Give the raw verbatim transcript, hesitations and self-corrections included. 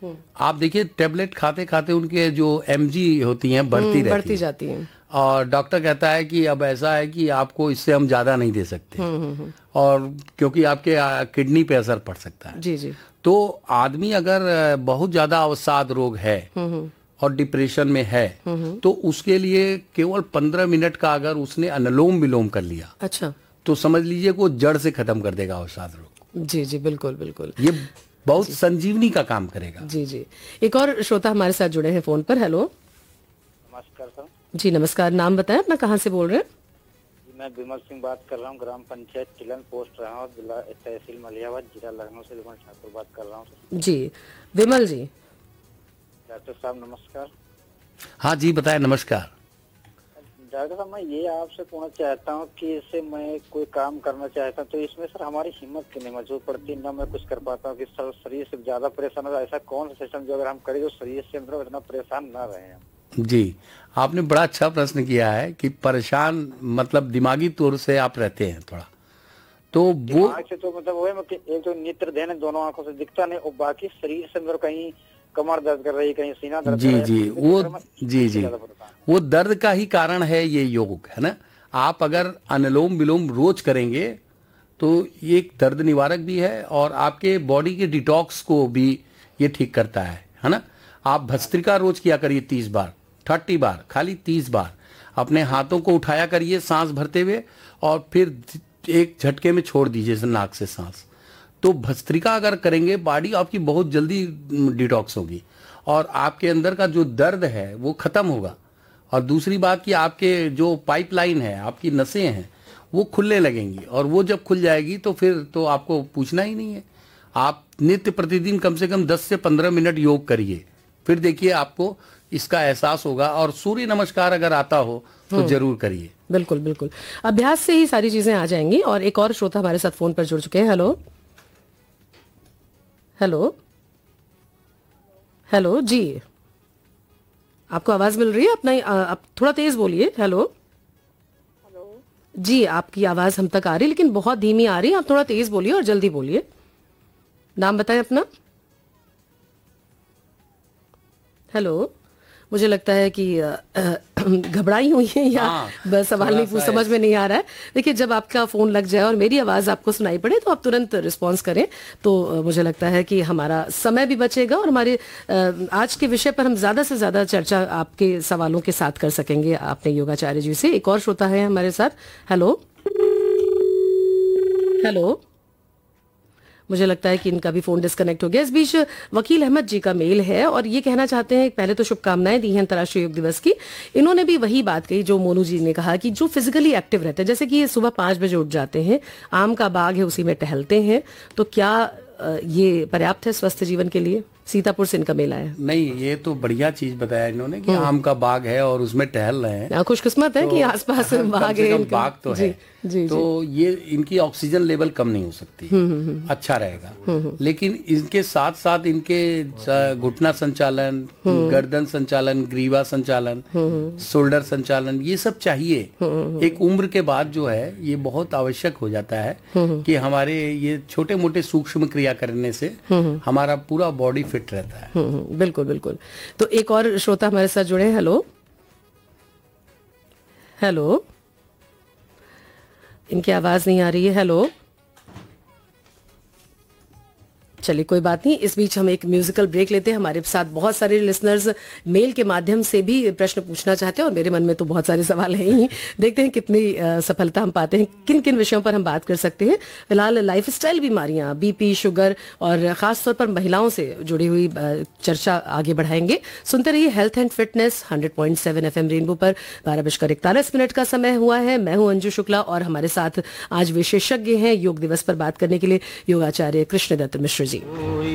आप देखिए टेबलेट खाते खाते उनके जो एमजी होती हैं बढ़ती रहती बढ़ती जाती हैं, और डॉक्टर कहता है कि अब ऐसा है कि आपको इससे हम ज़्यादा नहीं दे सकते, और क्योंकि आपके आ, किडनी पे असर पड़ सकता है। जी जी। तो आदमी अगर बहुत ज़्यादा अवसाद रोग है और डिप्रेशन में है तो उसके लिए केवल पंद्रह मिनट का अगर उसने अनुलोम विलोम कर लिया, अच्छा, तो समझ लीजिए कि वो जड़ से खत्म कर देगा अवसाद रोग। जी जी, बिल्कुल बिल्कुल, ये बहुत संजीवनी का काम करेगा। जी जी। एक और श्रोता हमारे साथ जुड़े हैं फोन पर। हेलो, नमस्कार सर। जी नमस्कार, नाम बताएं अपना, कहाँ से बोल रहे हैं? जी मैं विमल सिंह बात कर रहा हूँ, ग्राम पंचायत तिलन पोस्ट रहा हूँ, जिला तहसील मलियाबाद, जिला लखनऊ से विमल ठाकुर बात कर रहा हूँ। जी विमल जी। डॉक्टर साहब नमस्कार। हाँ जी बताएं। नमस्कार। डॉक्टर साहब मैं ये आपसे पूछना चाहता हूँ कि इससे मैं कोई काम करना चाहता हूँ तो इसमें सर हमारी हिम्मत कितनी मजबूत पड़ती है, ना मैं कुछ कर पाता हूँ कि सर शरीर से ज्यादा परेशान हो, ऐसा कौन सा सिस्टम जो अगर हम करें तो शरीर से अंदर इतना परेशान ना रहे हम। जी, आपने बड़ा अच्छा प्रश्न किया है कि परेशान मतलब दिमागी तौर से आप रहते हैं थोड़ा, तो वो दिमाग से तो मतलब वो है कि एक तो नेत्र ध्यान है, दोनों आंखों से दिखता नहीं, और बाकी शरीर से अंदर कहीं कमर दर्द कर रही है, कहीं सीना दर्द जी कर रहा है, जी वो जी जी वो दर्द का ही कारण है ये योग, है ना। आप अगर अनुलोम विलोम रोज करेंगे तो ये एक दर्द निवारक भी है और आपके बॉडी के डिटॉक्स को भी ये ठीक करता है, है ना। आप भस्त्रिका रोज किया करिए तीस बार, थर्टी बार, खाली तीस बार। अपने हाथों को उठाया करिए सांस भरते हुए और फिर एक झटके में छोड़ दीजिए नाक से सांस। तो भस्त्रिका अगर करेंगे बॉडी आपकी बहुत जल्दी डिटॉक्स होगी और आपके अंदर का जो दर्द है वो खत्म होगा। और दूसरी बात कि आपके जो पाइपलाइन है, आपकी नसें हैं, वो खुलने लगेंगी और वो जब खुल जाएगी तो फिर तो आपको पूछना ही नहीं है। आप नित्य प्रतिदिन कम से कम दस से पंद्रह मिनट योग करिए, फिर देखिए आपको इसका एहसास होगा। और सूर्य नमस्कार अगर आता हो तो जरूर करिए। बिल्कुल बिल्कुल, अभ्यास से ही सारी चीजें आ जाएंगी। और एक और श्रोता हमारे साथ फोन पर जुड़ चुके हैं। हेलो हेलो हेलो जी, आपको आवाज मिल रही है अपना? आप थोड़ा तेज बोलिए। हेलो हेलो जी, आपकी आवाज हम तक आ रही है लेकिन बहुत धीमी आ रही है, आप थोड़ा तेज बोलिए और जल्दी बोलिए। नाम बताएं अपना। हेलो, मुझे लगता है कि घबराई हुई है या हाँ, सवाल नहीं पूछ, समझ में नहीं आ रहा है। देखिए, जब आपका फोन लग जाए और मेरी आवाज आपको सुनाई पड़े तो आप तुरंत रिस्पॉन्स करें, तो मुझे लगता है कि हमारा समय भी बचेगा और हमारे आज के विषय पर हम ज्यादा से ज्यादा चर्चा आपके सवालों के साथ कर सकेंगे आपने योगाचार्य जी से। एक और श्रोता है हमारे साथ। हेलो हेलो, मुझे लगता है कि इनका भी फोन डिस्कनेक्ट हो गया। इस बीच वकील अहमद जी का मेल है और ये कहना चाहते हैं, पहले तो शुभकामनाएं दी हैं अंतर्राष्ट्रीय योग दिवस की। इन्होंने भी वही बात कही जो मोनू जी ने कहा कि जो फिजिकली एक्टिव रहते हैं, जैसे कि ये सुबह पांच बजे उठ जाते हैं, आम का बाग है उसी में टहलते हैं, तो क्या ये पर्याप्त है स्वस्थ जीवन के लिए? सीतापुर से इनका मेल आया। नहीं, ये तो बढ़िया चीज बताया इन्होंने कि आम का बाग है और उसमें टहल रहे हैं। खुशकिस्मत है तो, कि आसपास बाग है, बाग तो है। जी, जी, तो जी. ये इनकी ऑक्सीजन लेवल कम नहीं हो सकती, अच्छा रहेगा। लेकिन इनके साथ साथ इनके घुटना संचालन, गर्दन संचालन, ग्रीवा संचालन, शोल्डर संचालन, ये सब चाहिए। एक उम्र के बाद जो है ये बहुत आवश्यक हो जाता है कि हमारे ये छोटे मोटे सूक्ष्म क्रिया करने से हमारा पूरा बॉडी फिट रहता है। बिल्कुल बिल्कुल। तो एक और श्रोता हमारे साथ जुड़े हैं। हेलो हेलो, इनकी आवाज नहीं आ रही है। हेलो, चलिए कोई बात नहीं, इस बीच हम एक म्यूजिकल ब्रेक लेते हैं। हमारे साथ बहुत सारे लिसनर्स मेल के माध्यम से भी प्रश्न पूछना चाहते हैं और मेरे मन में तो बहुत सारे सवाल हैं ही। देखते हैं कितनी सफलता हम पाते हैं, किन किन विषयों पर हम बात कर सकते हैं। फिलहाल लाइफस्टाइल बीमारियां, बीपी, शुगर और खासतौर पर महिलाओं से जुड़ी हुई चर्चा आगे बढ़ाएंगे। सुनते रहिए health and fitness hundred point seven F M rainbow पर। बारह बजकर इकतालीस मिनट का समय हुआ है। मैं हूं अंजू शुक्ला और हमारे साथ आज विशेषज्ञ हैं योग दिवस पर बात करने के लिए योगाचार्य कृष्णदत्त मिश्र जी।